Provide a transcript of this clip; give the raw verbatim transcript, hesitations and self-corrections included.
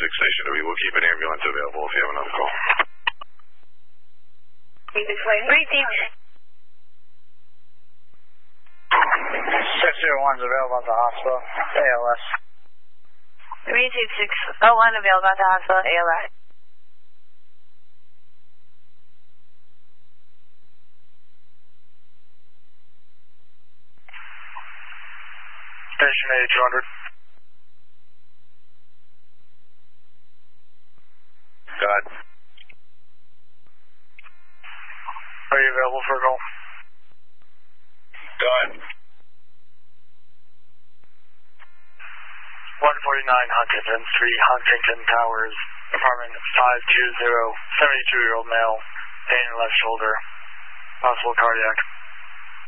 six station W. We'll keep an ambulance available if you have another call. Received. six zero one's available at the hospital. A L S. Received six oh one available at the hospital. A L S. Station A two hundred. Go ahead. Are you available for a call? Go ahead. one forty-nine Huntington Street, Huntington Towers, apartment five two zero, seventy-two-year-old male, pain in left shoulder, possible cardiac.